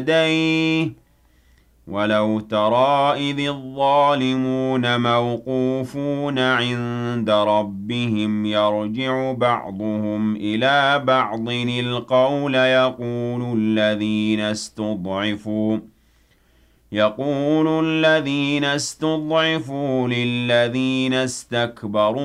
يديه ولو ترى إذ الظالمون موقوفون عند ربهم يرجع بعضهم إلى بعض القول يقول الذين استضعفوا للذين استكبروا